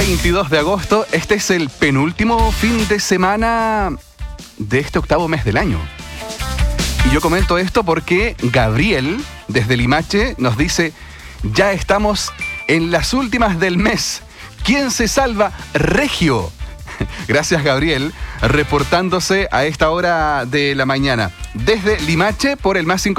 22 de agosto, este es el penúltimo fin de semana de este octavo mes del año. Y yo comento esto porque Gabriel, desde Limache, nos dice: ya estamos en las últimas del mes. ¿Quién se salva? Regio. Gracias, Gabriel, reportándose a esta hora de la mañana. Desde Limache por el más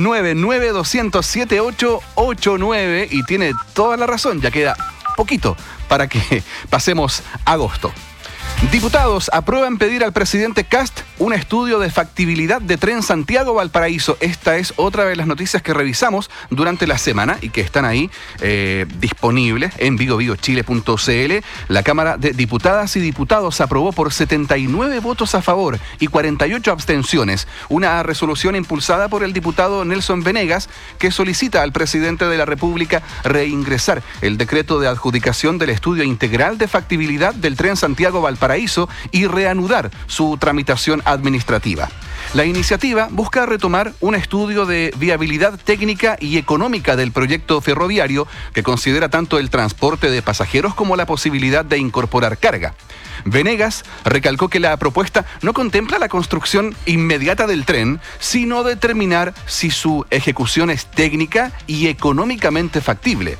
569-9200-7889. Y tiene toda la razón, ya queda poquito para que pasemos agosto. Diputados aprueban pedir al presidente Kast un estudio de factibilidad de tren Santiago-Valparaíso. Esta es otra de las noticias que revisamos durante la semana y que están ahí disponibles en biobiochile.cl. La Cámara de Diputadas y Diputados aprobó por 79 votos a favor y 48 abstenciones una resolución impulsada por el diputado Nelson Venegas que solicita al presidente de la República reingresar el decreto de adjudicación del estudio integral de factibilidad del tren Santiago-Valparaíso y reanudar su tramitación administrativa. La iniciativa busca retomar un estudio de viabilidad técnica y económica del proyecto ferroviario que considera tanto el transporte de pasajeros como la posibilidad de incorporar carga. Venegas recalcó que la propuesta no contempla la construcción inmediata del tren, sino determinar si su ejecución es técnica y económicamente factible.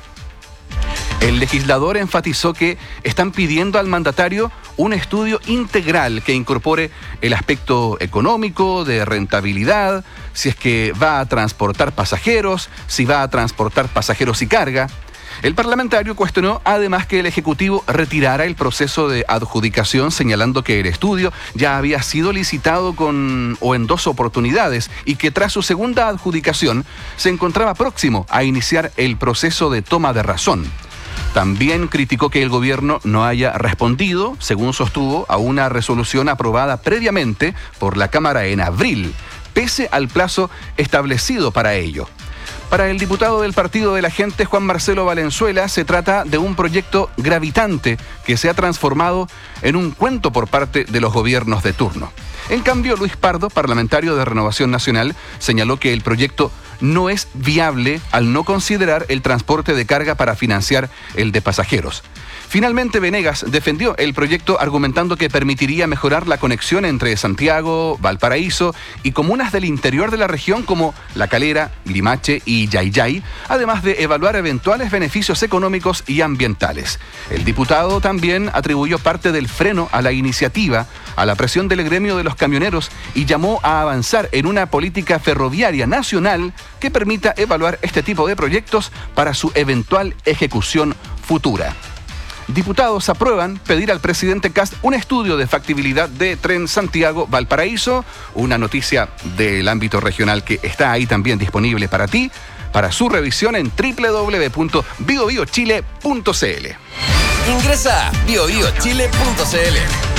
El legislador enfatizó que están pidiendo al mandatario un estudio integral que incorpore el aspecto económico, de rentabilidad, si es que va a transportar pasajeros, si va a transportar pasajeros y carga. El parlamentario cuestionó además que el Ejecutivo retirara el proceso de adjudicación, señalando que el estudio ya había sido licitado en 2 oportunidades y que tras su segunda adjudicación se encontraba próximo a iniciar el proceso de toma de razón. También criticó que el gobierno no haya respondido, según sostuvo, a una resolución aprobada previamente por la Cámara en abril, pese al plazo establecido para ello. Para el diputado del Partido de la Gente, Juan Marcelo Valenzuela, se trata de un proyecto gravitante que se ha transformado en un cuento por parte de los gobiernos de turno. En cambio, Luis Pardo, parlamentario de Renovación Nacional, señaló que el proyecto no es viable al no considerar el transporte de carga para financiar el de pasajeros. Finalmente, Venegas defendió el proyecto argumentando que permitiría mejorar la conexión entre Santiago, Valparaíso y comunas del interior de la región como La Calera, Limache y Yayay, además de evaluar eventuales beneficios económicos y ambientales. El diputado también atribuyó parte del freno a la iniciativa a la presión del gremio de los camioneros y llamó a avanzar en una política ferroviaria nacional que permita evaluar este tipo de proyectos para su eventual ejecución futura. Diputados aprueban pedir al presidente Kast un estudio de factibilidad de tren Santiago-Valparaíso, una noticia del ámbito regional que está ahí también disponible para ti, para su revisión en www.biobiochile.cl. Ingresa a biobiochile.cl.